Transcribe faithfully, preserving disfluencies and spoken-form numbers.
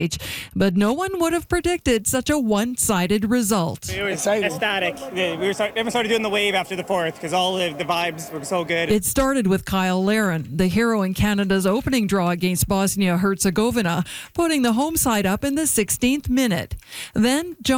But no one would have predicted such a one-sided result. It was Exciting. ecstatic. We were start, everyone started doing the wave after the fourth because all the, the vibes were so good. It started with Kyle Laren, the hero in Canada's opening draw against Bosnia-Herzegovina, putting the home side up in the sixteenth minute. Then